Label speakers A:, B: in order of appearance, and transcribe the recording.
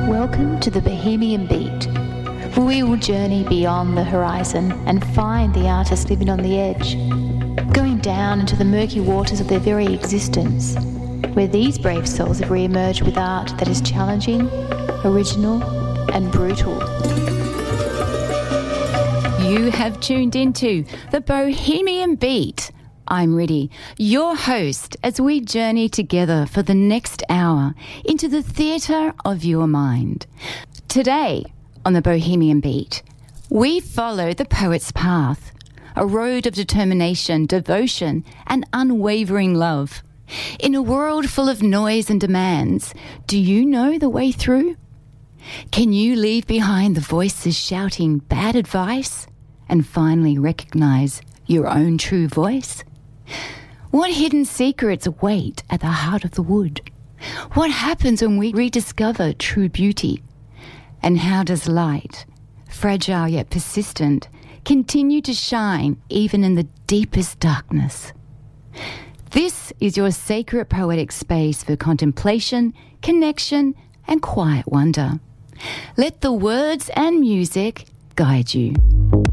A: Welcome to the Bohemian Beat, where we will journey beyond the horizon and find the artist living on the edge, going down into the murky waters of their very existence, where these brave souls have re-emerged with art that is challenging, original, and brutal.
B: You have tuned into the Bohemian Beat. I'm Riddy, your host, as we journey together for the next hour into the theatre of your mind. Today, on the Bohemian Beat, we follow the poet's path, a road of determination, devotion, and unwavering love. In a world full of noise and demands, do you know the way through? Can you leave behind the voices shouting bad advice and finally recognise your own true voice? What hidden secrets wait at the heart of the wood? What happens when we rediscover true beauty? And how does light, fragile yet persistent, continue to shine even in the deepest darkness? This is your sacred poetic space for contemplation, connection, and quiet wonder. Let the words and music guide you.